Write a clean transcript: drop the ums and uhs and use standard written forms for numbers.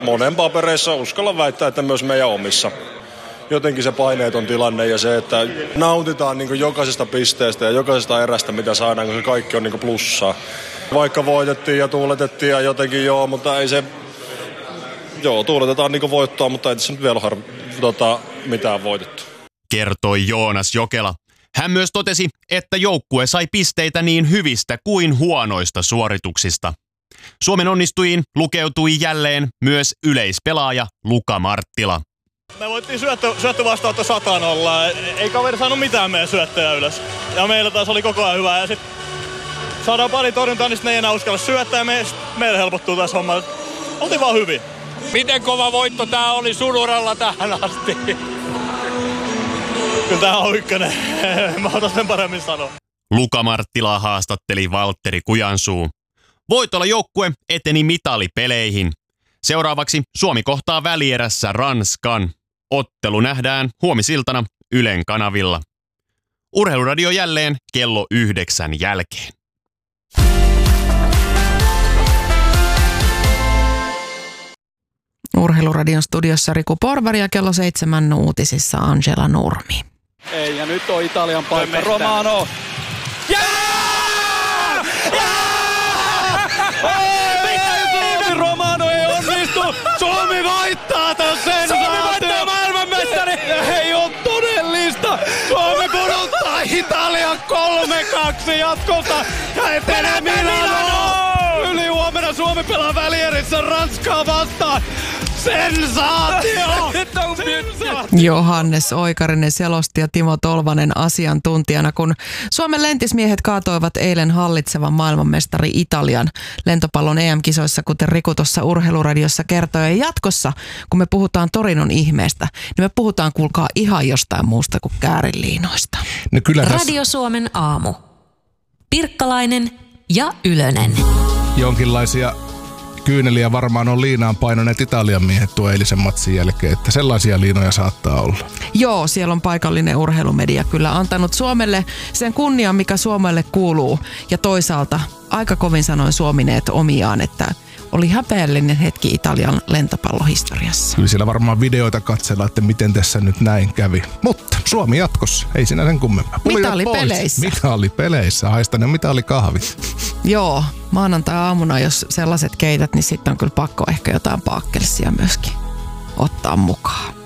Monen papereissa uskallan väittää, että myös meidän omissa. Jotenkin se paineeton tilanne ja se, että nautitaan niin kuin jokaisesta pisteestä ja jokaisesta erästä, mitä saadaan, koska kaikki on niin kuin plussaa. Vaikka voitettiin ja tuuletettiin ja jotenkin mutta ei se... tuuletetaan niin kuin voittoa, mutta ei tässä nyt vielä ole mitään voitettu. Kertoi Joonas Jokela. Hän myös totesi, että joukkue sai pisteitä niin hyvistä kuin huonoista suorituksista. Suomen onnistujiin lukeutui jälleen myös yleispelaaja Luka Marttila. Me voittiin syöttö vastaanotto 100-0. Ei kaveri saanut mitään meidän syöttöjä ylös. Ja meillä taas oli koko ajan hyvä. Ja sitten saadaan pari torjuntaa, niin sitten ne ei enää uskalla syöttää. Ja meille helpottuu tässä homma. Oltiin vaan hyvin. Miten kova voitto tää oli Suduralla tähän asti? Kyllä tää on ykkönen. Mä otan sen paremmin sanoa. Luka Marttilaa haastatteli Valtteri Kujansuu. Voitolla joukkue eteni mitalipeleihin. Seuraavaksi Suomi kohtaa välierässä Ranskan. Ottelu nähdään huomisiltana Ylen kanavilla. Urheiluradio jälleen kello 9 jälkeen. Urheiluradion studiossa Riku Porvari ja kello 7 uutisissa Angela Nurmi. Ei, ja nyt on Italian paikka. Romano. Romano ei onnistu. Suomi voittaa tämän sensaation. Suomi voittaa maailmanmestari. Ei ole todellista. Suomi pudottaa Italian 3-2 jatkolta. Ja etenee Milanoon. Ylihuomenna Suomi pelaa välierissä Ranskaa vastaan. Sensaatio! Johannes Oikarinen selosti ja Timo Tolvanen asiantuntijana, kun Suomen lentismiehet kaatoivat eilen hallitsevan maailmanmestari Italian lentopallon EM-kisoissa, kuten Riku tuossa Urheiluradiossa kertoi. Ja jatkossa, kun me puhutaan Torinon ihmeestä, niin me puhutaan, kuulkaa, ihan jostain muusta kuin käärinliinoista. No kyllä Radio Suomen aamu. Pirkkalainen ja Ylönen. Jonkinlaisia kyyneliä varmaan on liinaan painoneet Italian miehet tuo eilisen matsin jälkeen, että sellaisia liinoja saattaa olla. Joo, siellä on paikallinen urheilumedia kyllä antanut Suomelle sen kunnian, mikä Suomelle kuuluu. Ja toisaalta aika kovin sanoin suomineet omiaan, että oli häpeällinen hetki Italian lentopallohistoriassa. Kyllä siellä varmaan videoita katsellaan, että miten tässä nyt näin kävi. Mutta Suomi jatkossa, ei siinä sen kummempaa. Mitalipeleissä. Mitalipeleissä, haistan jo mitalikahvit. Joo, maanantai-aamuna, jos sellaiset keität, niin sitten on kyllä pakko ehkä jotain paakkelsia myöskin ottaa mukaan.